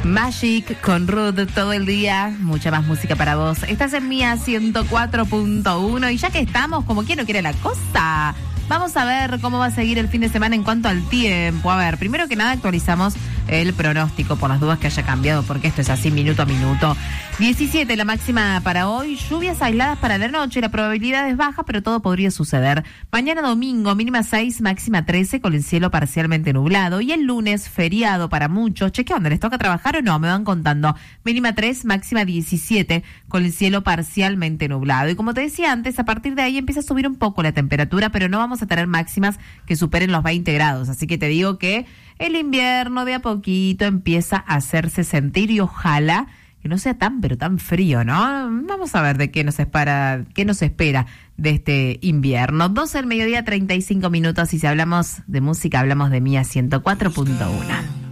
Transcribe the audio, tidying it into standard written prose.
Magic con Ruth todo el día, mucha más música para vos. Estás en Mía 104.1 y ya que estamos, como quien no quiere la cosa, vamos a ver cómo va a seguir el fin de semana en cuanto al tiempo. A ver, primero que nada actualizamos el pronóstico por las dudas que haya cambiado, porque esto es así minuto a minuto. 17 la máxima para hoy, lluvias aisladas para la noche, la probabilidad es baja, pero todo podría suceder. Mañana domingo, mínima 6, máxima 13, con el cielo parcialmente nublado. Y el lunes, feriado para muchos. Che, ¿qué onda? ¿Les toca trabajar o no? Me van contando. Mínima 3, máxima 17, con el cielo parcialmente nublado. Y como te decía antes, a partir de ahí empieza a subir un poco la temperatura, pero no vamos a tener máximas que superen los 20 grados. Así que te digo que el invierno de a poquito empieza a hacerse sentir y ojalá que no sea tan, pero tan frío, ¿no? Vamos a ver de qué nos espera de este invierno. 12 del mediodía, 35 minutos, y si hablamos de música, hablamos de Mía 104.1.